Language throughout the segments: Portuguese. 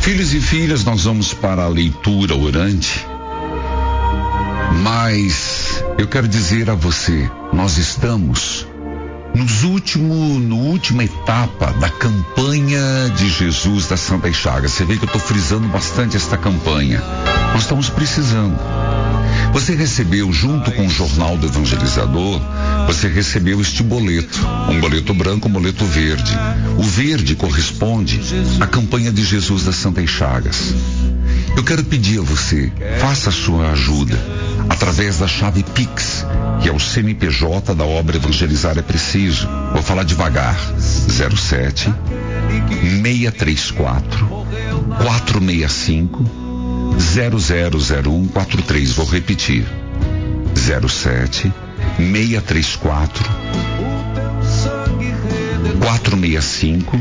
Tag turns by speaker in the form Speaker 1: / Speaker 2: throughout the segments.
Speaker 1: Filhos e filhas, nós vamos para a leitura orante, mas eu quero dizer a você, nós estamos na última etapa da campanha de Jesus das Santas Chagas. Você vê que eu estou frisando bastante esta campanha. Nós estamos precisando. Você recebeu, junto com o Jornal do Evangelizador, você recebeu este boleto, um boleto branco, um boleto verde. O verde corresponde à campanha de Jesus das Santas Chagas. Eu quero pedir a você, faça a sua ajuda através da chave Pix, que é o CNPJ da obra Evangelizar é Preciso. Vou falar devagar. 07 634 465 000143. Vou repetir. 07 634 465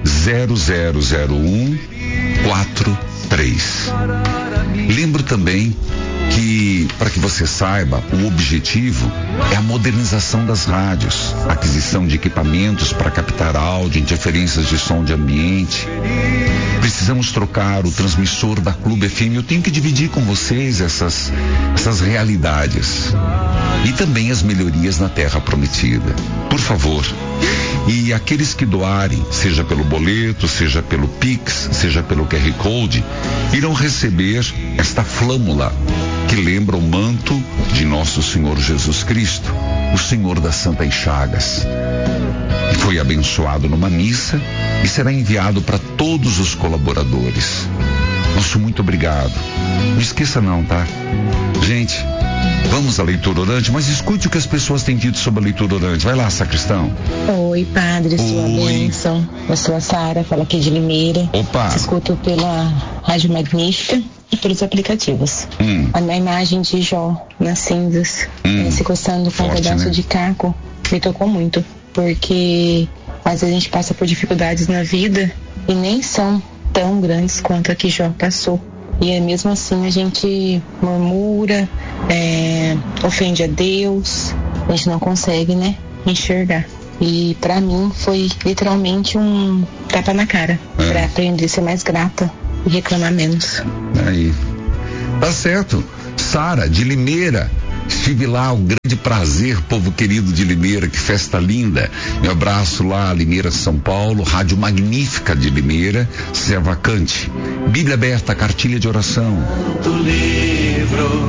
Speaker 1: 000143. Lembro também que, para que você saiba, o objetivo é a modernização das rádios, aquisição de equipamentos para captar áudio, interferências de som de ambiente. Precisamos trocar o transmissor da Clube FM. Eu tenho que dividir com vocês essas realidades. E também as melhorias na Terra Prometida. Por favor. E aqueles que doarem, seja pelo boleto, seja pelo Pix, seja pelo QR Code, irão receber esta flâmula que lembra o manto de nosso Senhor Jesus Cristo, o Senhor das Santas Chagas. Foi abençoado numa missa e será enviado para todos os colaboradores. Nosso muito obrigado. Não esqueça não, tá? Gente, vamos à leitura orante, mas escute o que as pessoas têm dito sobre a leitura orante. Vai lá, sacristão.
Speaker 2: Oi, padre, sua bênção. Eu sou a Sara, falo aqui de Limeira.
Speaker 1: Opa!
Speaker 2: Escuto pela Rádio Magnífica e pelos aplicativos. A minha imagem de Jó nas cinzas, se coçando com um pedaço, né, de caco, me tocou muito. Porque às vezes a gente passa por dificuldades na vida e nem são tão grandes quanto a que Jó passou. E mesmo assim a gente murmura, ofende a Deus, a gente não consegue, né, enxergar. E pra mim foi literalmente um tapa na cara, pra aprender a ser mais grata e reclamar menos.
Speaker 1: Aí, tá certo. Sara, de Limeira. Estive lá, um grande prazer, povo querido de Limeira, que festa linda. Meu abraço lá, Limeira, São Paulo, Rádio Magnífica de Limeira, Servacante. Bíblia aberta, cartilha de oração.
Speaker 3: Santo livro,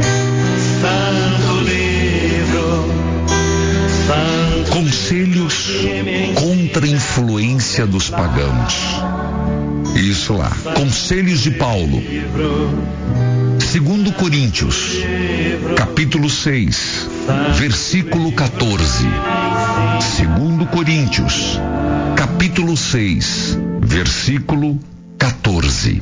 Speaker 3: Santo
Speaker 1: Conselhos contra a influência dos pagãos. Isso lá, Conselhos de Paulo. 2 Coríntios, capítulo 6, versículo 14. 2 Coríntios, capítulo 6, versículo 14.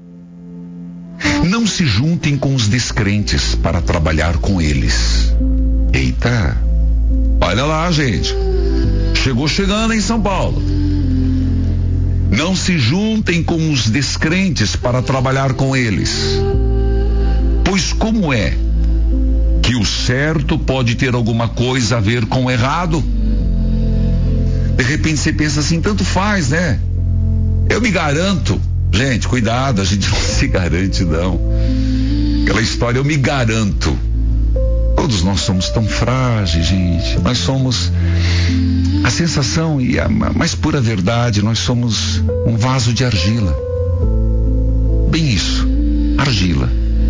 Speaker 1: Não se juntem com os descrentes para trabalhar com eles. Eita, olha lá, gente. Chegando em São Paulo. Não se juntem com os descrentes para trabalhar com eles. Pois como é que o certo pode ter alguma coisa a ver com o errado? De repente você pensa assim, tanto faz, né? Eu me garanto. Gente, cuidado, a gente não se garante, não. Aquela história, eu me garanto. Todos nós somos tão frágeis, gente. Nós somos a sensação e a mais pura verdade, nós somos um vaso de argila. Bem isso, argila.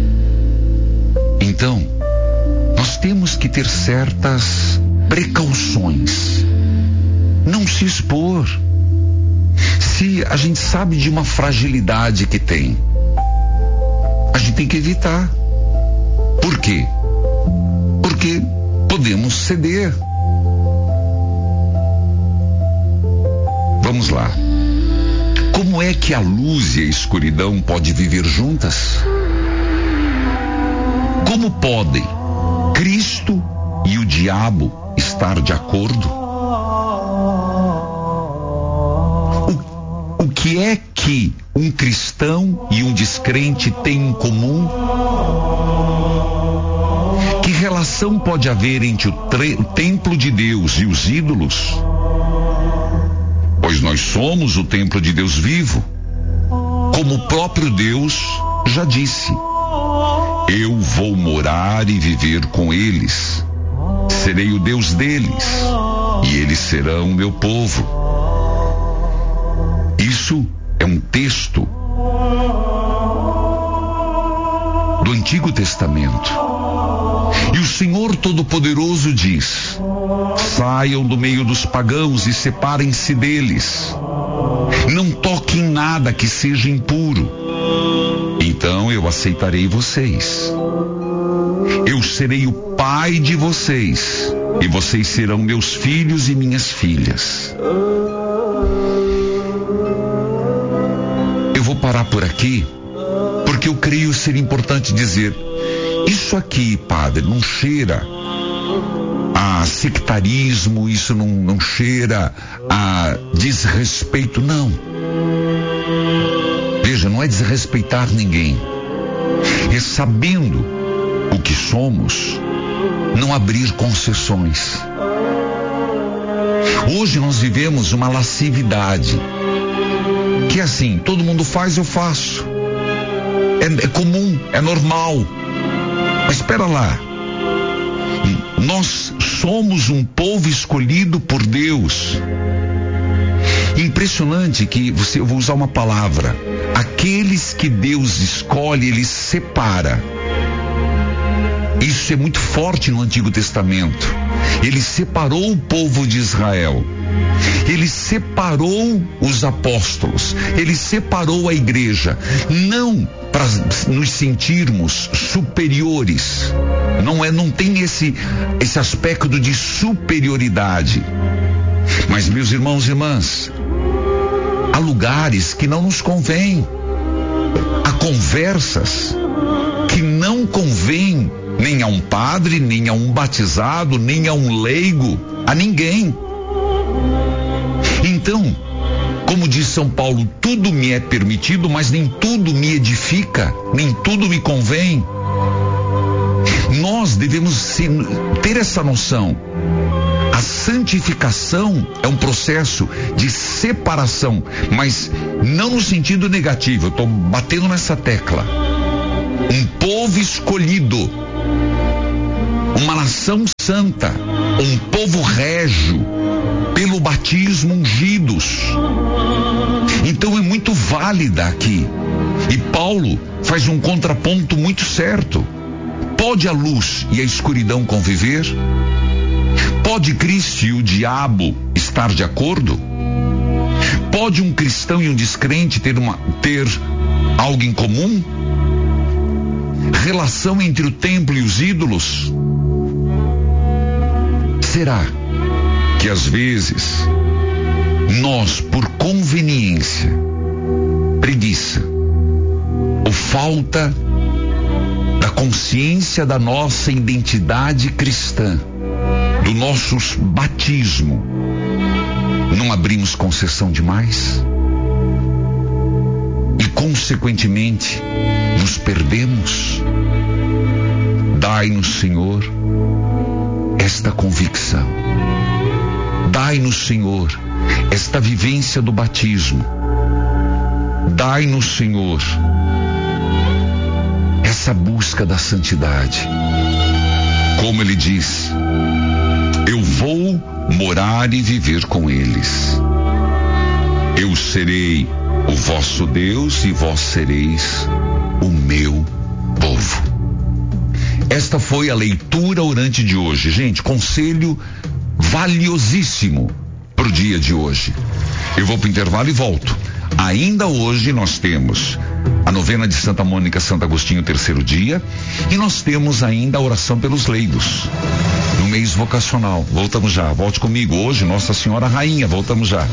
Speaker 1: Então, nós temos que ter certas precauções. Não se expor. Se a gente sabe de uma fragilidade que tem, a gente tem que evitar. Por quê? Porque podemos ceder. Vamos lá. Como é que a luz e a escuridão podem viver juntas? Como podem Cristo e o diabo estar de acordo? O que é que um cristão e um descrente têm em comum? Que relação pode haver entre o templo de Deus e os ídolos? Pois nós somos o templo de Deus vivo. como o próprio Deus já disse: eu vou morar e viver com eles, serei o Deus deles e eles serão o meu povo. Isso é um texto do Antigo Testamento. E o Senhor Todo-Poderoso diz: saiam do meio dos pagãos e separem-se deles. Não toquem nada que seja impuro. Então eu aceitarei vocês. Eu serei o pai de vocês, e vocês serão meus filhos e minhas filhas. Eu vou parar por aqui, porque eu creio ser importante dizer: isso aqui, padre, não cheira a sectarismo, isso não cheira a desrespeito, não. Veja, não é desrespeitar ninguém. É, sabendo o que somos, não abrir concessões. Hoje nós vivemos uma lascividade, que é assim, todo mundo faz, eu faço. É comum, é normal. Mas espera lá. Nós somos um povo escolhido por Deus. Impressionante que eu vou usar uma palavra: aqueles que Deus escolhe, Ele separa. Isso é muito forte no Antigo Testamento. Ele separou o povo de Israel. Ele separou os apóstolos. Ele separou a igreja. Não para nos sentirmos superiores. Não tem esse aspecto de superioridade. Mas, meus irmãos e irmãs, há lugares que não nos convém. Há conversas que não convém nem a um padre, nem a um batizado, nem a um leigo, a ninguém. Então, como diz São Paulo, tudo me é permitido, mas nem tudo me edifica, nem tudo me convém. Nós devemos ter essa noção. A santificação é um processo de separação, mas não no sentido negativo. Eu estou batendo nessa tecla. Um povo escolhido, uma nação santa, um povo régio, pelo batismo ungidos. Então é muito válida aqui. E Paulo faz um contraponto muito certo. Pode a luz e a escuridão conviver? Pode Cristo e o diabo estar de acordo? Pode um cristão e um descrente ter algo em comum? Relação entre o templo e os ídolos? Será que às vezes nós, por conveniência, preguiça ou falta da consciência da nossa identidade cristã, do nosso batismo, não abrimos concessão demais? E consequentemente nos perdemos? Dai-nos, Senhor, esta convicção. Dai-nos, Senhor, esta vivência do batismo. Dai-nos, Senhor, essa busca da santidade. Como ele diz: eu vou morar e viver com eles. Eu serei o vosso Deus e vós sereis o meu povo. Esta foi a leitura orante de hoje. Gente, conselho valiosíssimo para o dia de hoje. Eu vou para o intervalo e volto. Ainda hoje nós temos a novena de Santa Mônica, Santo Agostinho, terceiro dia, e nós temos ainda a oração pelos leigos no mês vocacional. Voltamos já, volte comigo. Hoje, Nossa Senhora Rainha. Voltamos já.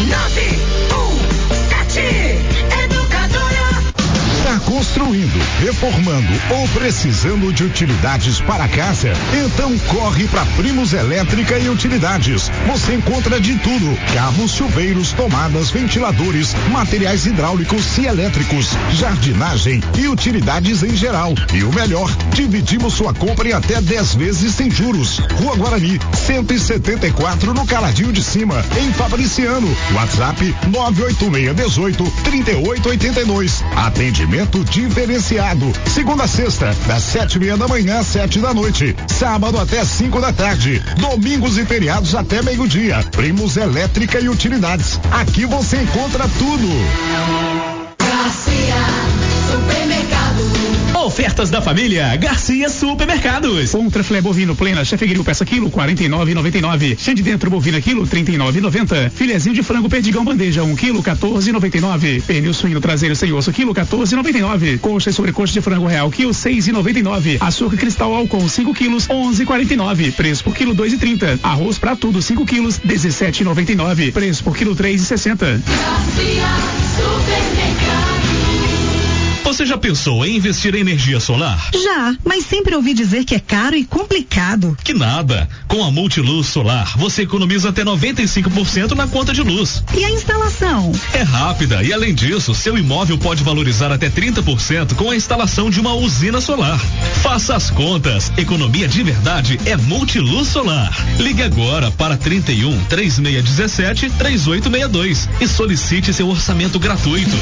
Speaker 4: 917 Educadora.
Speaker 5: Está construindo,
Speaker 4: reformando ou precisando de utilidades para casa? Então corre para Primos Elétrica e Utilidades. Você encontra de tudo: cabos, chuveiros, tomadas, ventiladores, materiais hidráulicos e elétricos, jardinagem e utilidades em geral. E o melhor, dividimos sua compra em até 10 vezes sem juros. Rua Guarani, 174, no Caladinho de Cima, em Fabriciano. WhatsApp 98618-3882. Atendimento diferenciado. Segunda a sexta, das 7:30 da manhã às 7 da noite. Sábado até 5 da tarde. Domingos e feriados até meio-dia. Primos Elétrica e Utilidades. Aqui você encontra tudo.
Speaker 5: Garcia Supermercado.
Speaker 6: Ofertas da família Garcia Supermercados. Contrafilé bovino plena chefe grill peça quilo 49,99. Chã de dentro bovina quilo 39,90. Filezinho de frango perdigão bandeja 1 quilo 14,99. Pernil suíno traseiro sem osso quilo 14,99. Coxa e sobrecoxa de frango real quilo 6,99. Açúcar cristal Alcon 5 quilos 11,49. Preço por quilo 2,30. Arroz pra tudo 5 quilos 17,99. Preço por quilo 3,60.
Speaker 5: Garcia Supermercado.
Speaker 7: Você já pensou em investir em energia solar?
Speaker 8: Já, mas sempre ouvi dizer que é caro e complicado.
Speaker 7: Que nada. Com a Multiluz Solar, você economiza até 95% na conta de luz.
Speaker 8: E a instalação?
Speaker 7: É rápida e, além disso, seu imóvel pode valorizar até 30% com a instalação de uma usina solar. Faça as contas. Economia de verdade é Multiluz Solar. Ligue agora para 31 3617 3862 e solicite seu orçamento gratuito.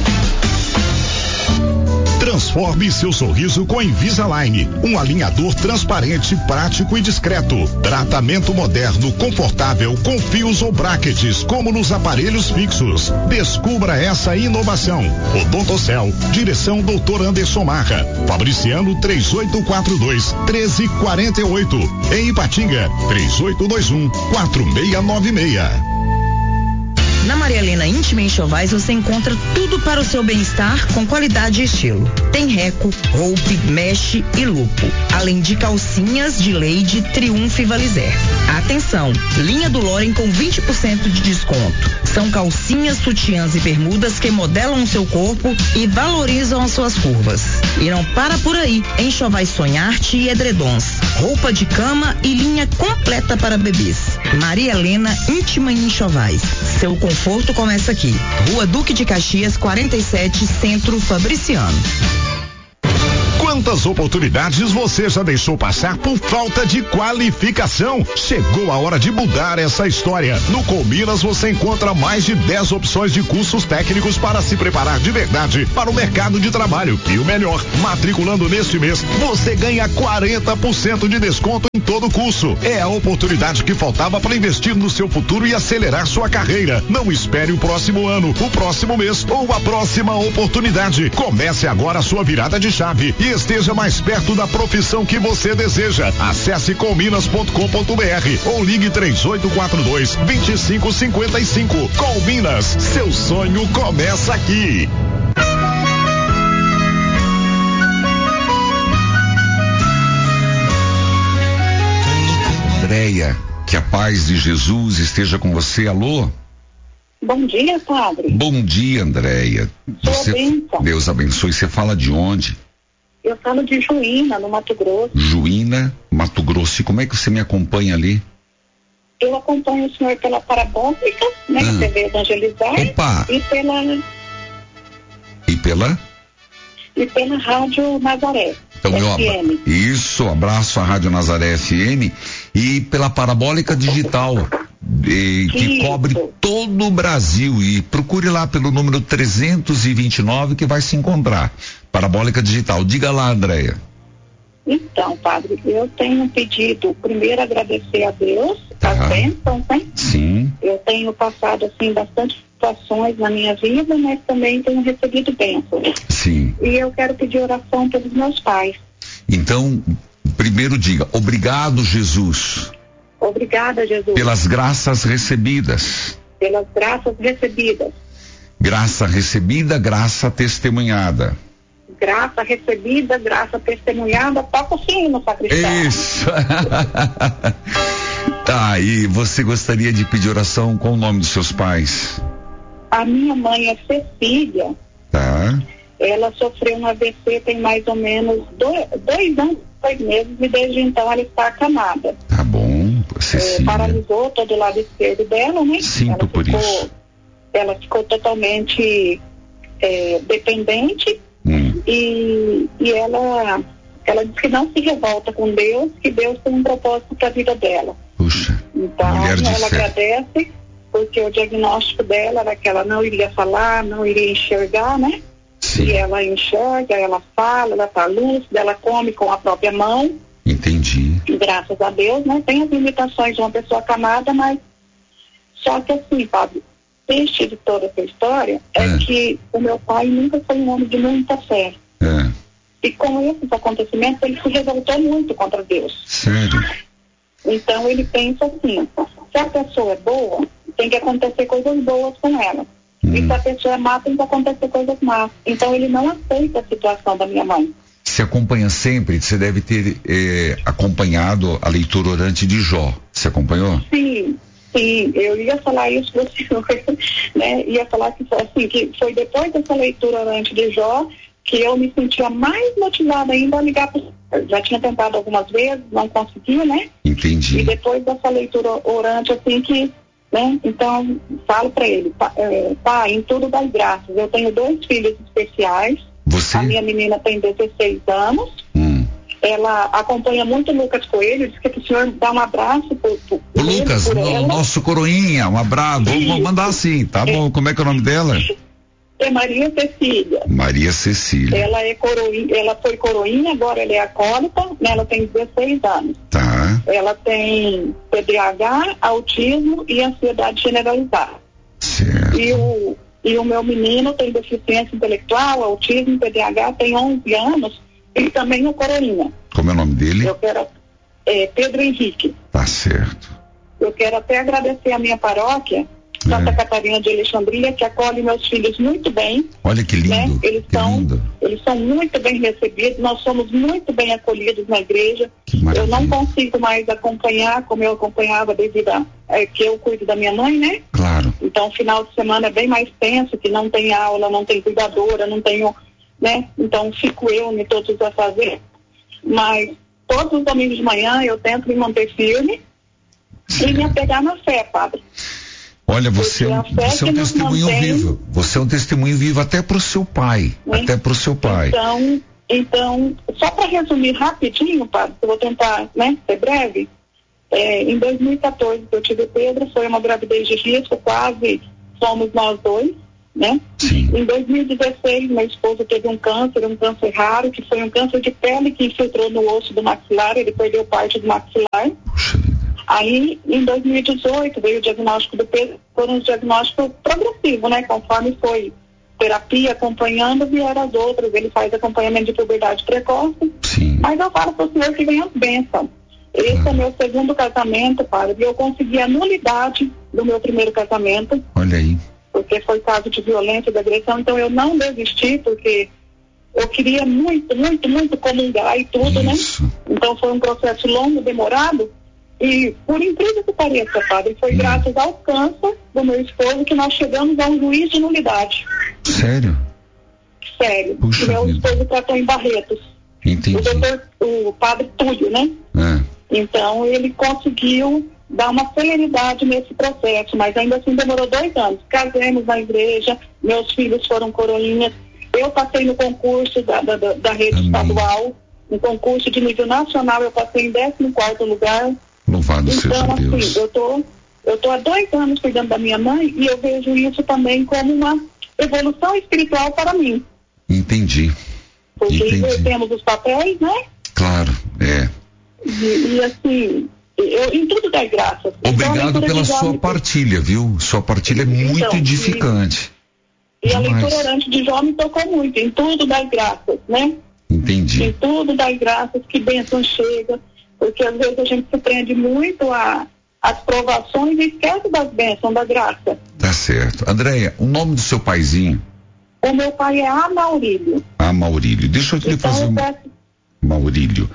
Speaker 4: Transforme seu sorriso com Invisalign, um alinhador transparente, prático e discreto. Tratamento moderno, confortável, com fios ou brackets, como nos aparelhos fixos. Descubra essa inovação. Odontocel, direção Dr. Anderson Marra, Fabriciano 3842-1348. Em Ipatinga, 3821-4696.
Speaker 8: Na Maria Helena Íntima Enxovais você encontra tudo para o seu bem-estar com qualidade e estilo. Tem reco, roupe, meche e lupo. Além de calcinhas de Lady, Triunfo e Valizer. Atenção, linha do Loren com 20% de desconto. São calcinhas, sutiãs e bermudas que modelam o seu corpo e valorizam as suas curvas. E não para por aí. Enxovais Sonharte e edredons. Roupa de cama e linha completa para bebês. Maria Helena Íntima Enxovais. Seu conforto começa aqui. Rua Duque de Caxias, 47, Centro Fabriciano.
Speaker 4: Quantas oportunidades você já deixou passar por falta de qualificação? Chegou a hora de mudar essa história. No Colminas você encontra mais de 10 opções de cursos técnicos para se preparar de verdade para o mercado de trabalho. E o melhor, matriculando neste mês, você ganha 40% de desconto em todo o curso. É a oportunidade que faltava para investir no seu futuro e acelerar sua carreira. Não espere o próximo ano, o próximo mês ou a próxima oportunidade. Comece agora a sua virada de chave e esteja mais perto da profissão que você deseja. Acesse colminas.com.br ou ligue 3842-2555. Colminas, seu sonho começa aqui.
Speaker 1: Andréia, que a paz de Jesus esteja com você. Alô?
Speaker 9: Bom dia, padre.
Speaker 1: Bom dia, Andréia. Deus abençoe. Você fala de onde?
Speaker 9: Eu falo de Juína, no Mato Grosso.
Speaker 1: Juína, Mato Grosso. E como é que você me acompanha ali?
Speaker 9: Eu acompanho o senhor pela Parabólica, né? TV Evangelizar.
Speaker 1: Opa.
Speaker 9: E pela Rádio Nazaré.
Speaker 1: Então, isso, abraço à Rádio Nazaré FM e pela Parabólica Digital, que cobre todo o Brasil. E procure lá pelo número 329 que vai se encontrar. Parabólica Digital. Diga lá, Andréia.
Speaker 9: Então, padre, eu tenho um pedido. Primeiro, agradecer a Deus, as bênçãos, né?
Speaker 1: Sim.
Speaker 9: Eu tenho passado, assim, bastante situações na minha vida, mas também tenho recebido bênçãos.
Speaker 1: Sim.
Speaker 9: E eu quero pedir oração pelos meus pais.
Speaker 1: Então, primeiro diga, obrigado, Jesus.
Speaker 9: Obrigada, Jesus.
Speaker 1: Pelas graças recebidas.
Speaker 9: Pelas graças recebidas.
Speaker 1: Graça recebida, graça testemunhada.
Speaker 9: Graça recebida, graça testemunhada, toca o sino, sacristão.
Speaker 1: Isso. Tá, e você gostaria de pedir oração com o nome dos seus pais?
Speaker 9: A minha mãe é Cecília.
Speaker 1: Tá.
Speaker 9: ela sofreu um AVC tem mais ou menos 2 anos, 2 meses, e desde então ela está acamada.
Speaker 1: Tá bom, Cecília.
Speaker 9: Paralisou todo o lado esquerdo dela, né?
Speaker 1: Sinto por isso.
Speaker 9: Ela ficou totalmente dependente e ela diz que não se revolta com Deus, que Deus tem um propósito para a vida dela.
Speaker 1: Puxa,
Speaker 9: então
Speaker 1: mulher de
Speaker 9: ela
Speaker 1: fé.
Speaker 9: agradece, porque o diagnóstico dela era que ela não iria falar, não iria enxergar, né?
Speaker 1: Sim.
Speaker 9: E ela enxerga, ela fala, ela tá lúcida, ela come com a própria mão.
Speaker 1: Entendi.
Speaker 9: E graças a Deus, né? Tem as limitações de uma pessoa acamada, mas só que assim, Fábio, triste de toda essa história é que o meu pai nunca foi um homem de muita fé. E com esses acontecimentos, ele se revoltou muito contra Deus.
Speaker 1: Sério?
Speaker 9: Então ele pensa assim, se a pessoa é boa, tem que acontecer coisas boas com ela. E se a pessoa é má, tem que acontecer coisas más. Então ele não aceita a situação da minha mãe.
Speaker 1: Você acompanha sempre, você deve ter acompanhado a leitura orante de Jó. Você acompanhou?
Speaker 9: Sim, eu ia falar isso para o senhor, né? Ia falar que foi depois dessa leitura orante de Jó que eu me sentia mais motivada ainda a ligar para o senhor. Já tinha tentado algumas vezes, não conseguia, né?
Speaker 1: Entendi.
Speaker 9: E depois dessa leitura orante, assim que, né? Então, falo para ele, pai, em tudo das graças. Eu tenho 2 filhos especiais.
Speaker 1: Você?
Speaker 9: A minha menina tem 16 anos. Ela acompanha muito o Lucas Coelho, diz que o senhor dá um abraço pro
Speaker 1: Lucas, nosso coroinha, um abraço. Vou mandar assim, tá bom? Como é que é o nome dela?
Speaker 9: É Maria Cecília.
Speaker 1: Maria Cecília.
Speaker 9: Ela é coroinha, ela foi coroinha, agora ela é acólita, né? Ela tem 16 anos.
Speaker 1: Tá.
Speaker 9: Ela tem TDAH, autismo e ansiedade generalizada.
Speaker 1: Certo.
Speaker 9: E o meu menino tem deficiência intelectual, autismo, TDAH, tem 11 anos e também é coroinha.
Speaker 1: Como é o nome dele?
Speaker 9: Eu quero, Pedro Henrique.
Speaker 1: Tá certo.
Speaker 9: Eu quero até agradecer a minha paróquia, Santa Catarina de Alexandria, que acolhe meus filhos muito bem.
Speaker 1: Olha que lindo.
Speaker 9: Né? Eles são muito bem recebidos, nós somos muito bem acolhidos na igreja. Eu não consigo mais acompanhar como eu acompanhava devido a que eu cuido da minha mãe, né?
Speaker 1: Claro.
Speaker 9: Então, final de semana é bem mais tenso, que não tem aula, não tem cuidadora, não tenho, né? Então, fico eu em todos os afazeres. Mas todos os domingos de manhã eu tento me manter firme e me apegar na fé, padre.
Speaker 1: Olha, você é um testemunho vivo. Você é um testemunho vivo até para o seu pai. Né? Até para o seu pai.
Speaker 9: Então, só para resumir rapidinho, padre, eu vou tentar, né, ser breve. Em 2014 que eu tive Pedro, foi uma gravidez de risco, quase somos nós 2, né?
Speaker 1: Sim.
Speaker 9: Em 2016, meu esposo teve um câncer raro, que foi um câncer de pele que infiltrou no osso do maxilar, ele perdeu parte do maxilar.
Speaker 1: Puxa vida.
Speaker 9: Aí, em 2018, veio o diagnóstico do Pedro, foi um diagnóstico progressivo, né? Conforme foi terapia acompanhando, vieram as outras. Ele faz acompanhamento de puberdade precoce.
Speaker 1: Sim.
Speaker 9: Mas eu falo para o senhor que vem as bênçãos. Esse é meu segundo casamento, padre, e eu consegui a nulidade do meu primeiro casamento.
Speaker 1: Olha aí.
Speaker 9: Porque foi caso de violência, de agressão, então eu não desisti, porque eu queria muito, muito, muito comungar e tudo,
Speaker 1: Isso.
Speaker 9: né? Então foi um processo longo, demorado. E, por incrível que pareça, padre, foi graças ao câncer do meu esposo que nós chegamos a um juiz de nulidade.
Speaker 1: Sério?
Speaker 9: Sério.
Speaker 1: Puxa
Speaker 9: meu
Speaker 1: vida.
Speaker 9: esposo tratou em Barretos.
Speaker 1: Entendi.
Speaker 9: O padre Túlio, né? Então, ele conseguiu dar uma celeridade nesse processo, mas ainda assim demorou 2 anos. Casemos na igreja, meus filhos foram coroinhas. Eu passei no concurso da rede estadual, no concurso de nível nacional, eu passei em 14º lugar.
Speaker 1: Louvado seja Deus.
Speaker 9: Assim, eu tô há 2 anos cuidando da minha mãe e eu vejo isso também como uma evolução espiritual para mim.
Speaker 1: Entendi.
Speaker 9: Porque invertemos os papéis, né?
Speaker 1: Claro,
Speaker 9: E assim, eu em tudo dá graças.
Speaker 1: Obrigado pela sua partilha, viu? Sua partilha é muito edificante.
Speaker 9: E a leitura orante de Jó me tocou muito, em tudo dá graças, né?
Speaker 1: Entendi.
Speaker 9: Em tudo dá graças, que bênção chega. Porque às vezes a gente se prende muito às provações e esquece das bênçãos, da graça.
Speaker 1: Tá certo. Andréia, o nome do seu paizinho?
Speaker 9: O meu pai é Amaurílio.
Speaker 1: Amaurílio. Deixa eu te fazer Maurílio.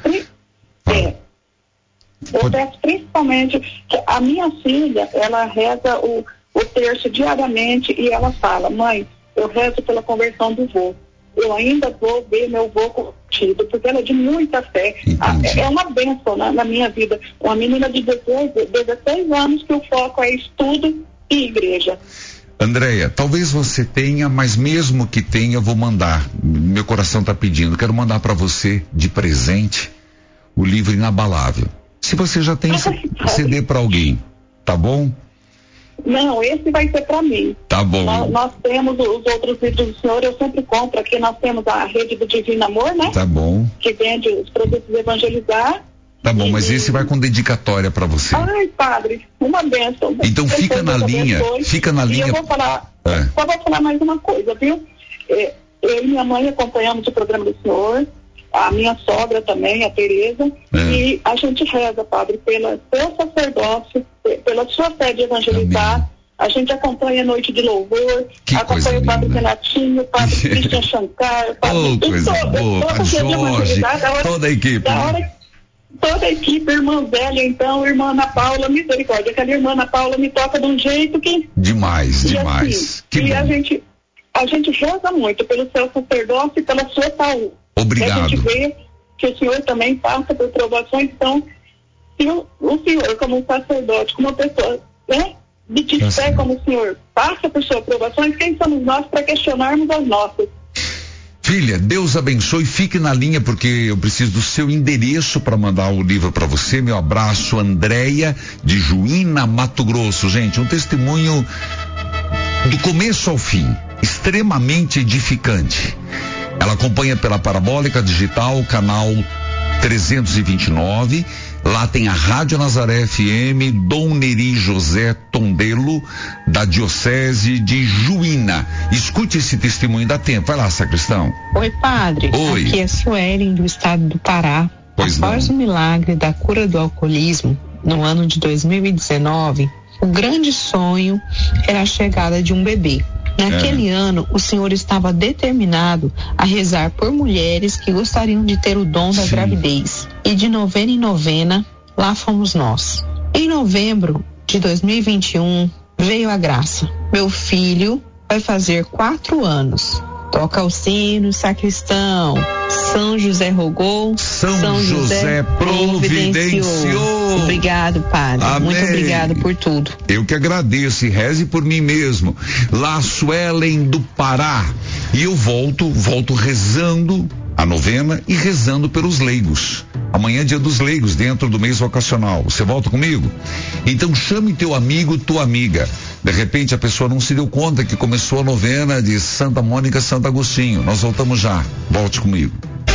Speaker 9: Eu peço principalmente que a minha filha, ela reza o terço diariamente e ela fala, mãe, eu rezo pela conversão do vô. eu ainda vou ver meu avô curtido, porque ela é de muita fé. É uma bênção na minha vida. Uma menina de 16 anos que o foco é estudo e igreja.
Speaker 1: Andréia, talvez você tenha, mas mesmo que tenha, eu vou mandar. Meu coração está pedindo. Quero mandar para você de presente o livro Inabalável. Se você já tem, você dê para alguém, tá bom?
Speaker 9: Não, esse vai ser para mim.
Speaker 1: Tá bom.
Speaker 9: Nós temos os outros livros do senhor, eu sempre compro aqui. Nós temos a Rede do Divino Amor, né?
Speaker 1: Tá bom.
Speaker 9: Que vende os produtos Evangelizar.
Speaker 1: Tá bom, mas esse vai com dedicatória para você.
Speaker 9: Ai, padre, uma bênção.
Speaker 1: Então fica na linha, fica na linha.
Speaker 9: E eu vou falar, só vou falar mais uma coisa, viu? Eu e minha mãe acompanhamos o programa do senhor, a minha sogra também, a Tereza, e a gente reza, padre, pelo seu sacerdócio, pela sua fé de evangelizar. Amém. A gente acompanha a Noite de Louvor, acompanha o padre Renatinho, o padre Christian Shankar, o padre
Speaker 1: Jorge, toda a equipe.
Speaker 9: Toda a equipe, irmã Zélia, então, irmã Ana Paula, misericórdia. Aquela irmã Ana Paula me toca de um jeito que...
Speaker 1: Demais.
Speaker 9: Assim, e a gente reza muito pelo seu sacerdócio e pela sua saúde.
Speaker 1: Obrigado.
Speaker 9: A gente vê que o senhor também passa por provações, então, se o senhor, como um sacerdote, como uma pessoa, né, de fé como o senhor, passa por suas provações, quem somos nós para questionarmos as nossas?
Speaker 1: Filha, Deus abençoe, fique na linha porque eu preciso do seu endereço para mandar o livro para você. Meu abraço, Andréia, de Juína, Mato Grosso. Gente, um testemunho do começo ao fim, extremamente edificante. Ela acompanha pela Parabólica Digital, canal 329. Lá tem a Rádio Nazaré FM, Dom Neri José Tondelo, da Diocese de Juína. Escute esse testemunho, dá tempo. Vai lá, sacristão.
Speaker 10: Oi, padre.
Speaker 1: Oi.
Speaker 10: Aqui é Suelen, do estado do Pará. Após o milagre da cura do alcoolismo, no ano de 2019, o grande sonho era a chegada de um bebê. Naquele ano, o senhor estava determinado a rezar por mulheres que gostariam de ter o dom da gravidez. E de novena em novena, lá fomos nós. Em novembro de 2021, veio a graça. Meu filho vai fazer 4 anos. Toca o sino, sacristão. São José rogou, São José providenciou. Obrigado, padre.
Speaker 1: Amém.
Speaker 10: Muito obrigado por tudo.
Speaker 1: Eu que agradeço e reze por mim mesmo. Lá, Suelen do Pará. E eu volto rezando a novena e rezando pelos leigos. Amanhã é dia dos leigos, dentro do mês vocacional. Você volta comigo? Então chame teu amigo, tua amiga. De repente a pessoa não se deu conta que começou a novena de Santa Mônica, Santo Agostinho. Nós voltamos já. Volte comigo.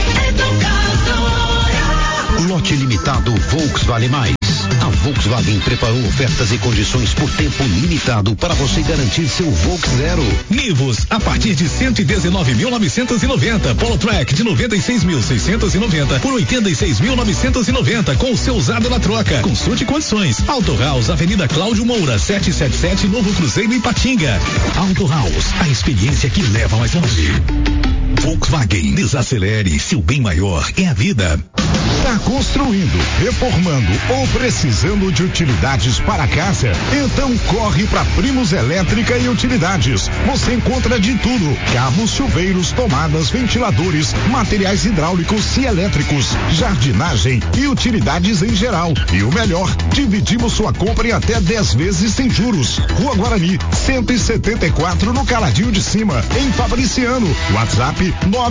Speaker 11: Lote limitado Volkswagen Mais. A Volkswagen preparou ofertas e condições por tempo limitado para você garantir seu Volks Zero.
Speaker 7: Nivus, a partir de 119.990. Polo Track de 96.690 por 86.990 com o seu usado na troca. Consulte condições. Auto House, Avenida Cláudio Moura, 777, Novo Cruzeiro, Ipatinga. Auto House, a experiência que leva mais longe. Volkswagen, desacelere, seu bem maior é a vida.
Speaker 4: Está construindo, reformando ou precisando de utilidades para casa? Então corre para Primos Elétrica e Utilidades. Você encontra de tudo: cabos, chuveiros, tomadas, ventiladores, materiais hidráulicos e elétricos, jardinagem e utilidades em geral. E o melhor, dividimos sua compra em até 10 vezes sem juros. Rua Guarani, 174 no Caladinho de Cima, em Fabriciano. WhatsApp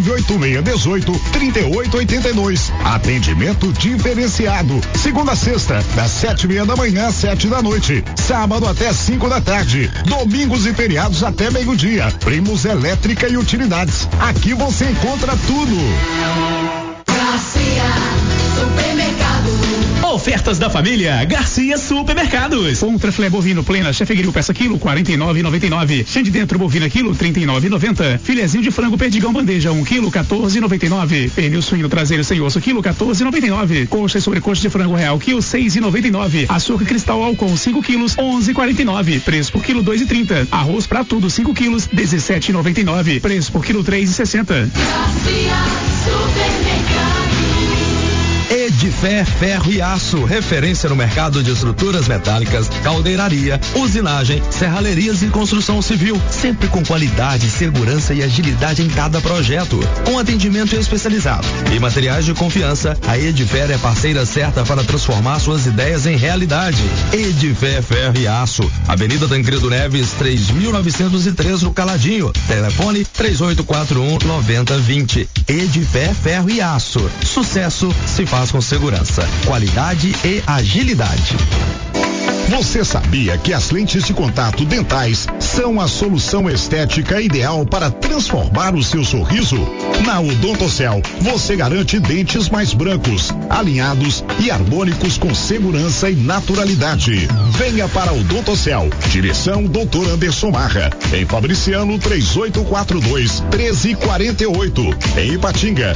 Speaker 4: 98618-3882. Atendimento diferenciado. Segunda a sexta, das 7:30 da manhã às 7 da noite. Sábado até 5 da tarde. Domingos e feriados até meio-dia. Primos Elétrica e Utilidades. Aqui você encontra tudo.
Speaker 5: Garcia Supermercado.
Speaker 6: Ofertas da família Garcia Supermercados. Contra filé bovino plena, chefe grill peça quilo 49,99. Chã de dentro bovina quilo 39,90. Filezinho de frango perdigão bandeja 1 quilo 14,99. Pernil suíno traseiro sem osso quilo 14,99. Coxa e sobrecoxa de frango real quilo 6,99. Açúcar cristal Alcon 5 quilos 11,49. Preço por quilo 2,30. Arroz pra tudo 5 quilos 17,99. Preço por quilo 3,60.
Speaker 5: Garcia Supermercado.
Speaker 12: Edifé Ferro e Aço, referência no mercado de estruturas metálicas, caldeiraria, usinagem, serralherias e construção civil, sempre com qualidade, segurança e agilidade em cada projeto, com atendimento especializado e materiais de confiança. A Edifé é parceira certa para transformar suas ideias em realidade. Edifé Ferro e Aço, Avenida Tancredo Neves, 3903 no Caladinho. Telefone 3841-9020. Edifé Ferro e Aço. Sucesso se faz com segurança, qualidade e agilidade.
Speaker 4: Você sabia que as lentes de contato dentais são a solução estética ideal para transformar o seu sorriso? Na Odontocel, você garante dentes mais brancos, alinhados e harmônicos com segurança e naturalidade. Venha para a Odontocel, direção Dr. Anderson Marra, em Fabriciano 3842-1348, em Ipatinga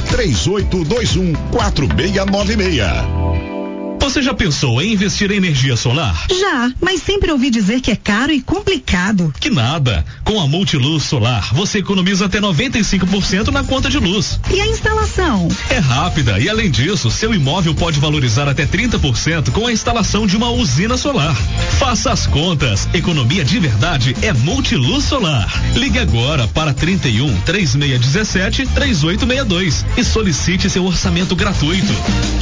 Speaker 4: 3821-4696.
Speaker 7: Você já pensou em investir em energia solar?
Speaker 13: Já, mas sempre ouvi dizer que é caro e complicado.
Speaker 7: Que nada. Com a Multiluz Solar, você economiza até 95% na conta de luz.
Speaker 13: E a instalação?
Speaker 7: É rápida e, além disso, seu imóvel pode valorizar até 30% com a instalação de uma usina solar. Faça as contas. Economia de verdade é Multiluz Solar. Ligue agora para 31 3617 3862 e solicite seu orçamento gratuito.